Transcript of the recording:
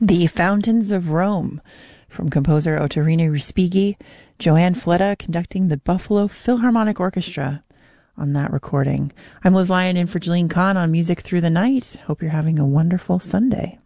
The Fountains of Rome from composer Ottorino Respighi, Joanne Fletta conducting the Buffalo Philharmonic Orchestra on that recording. I'm Liz Lyon in for Jeline Kahn on Music Through the Night. Hope you're having a wonderful Sunday.